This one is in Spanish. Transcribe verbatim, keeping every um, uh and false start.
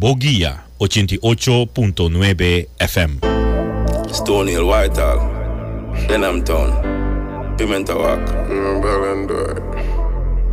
Boguía ochenta y ocho punto nueve F M. Stony Hill, Whitehall, Denham Town, Pimenta Walk. Mm, Bellendor.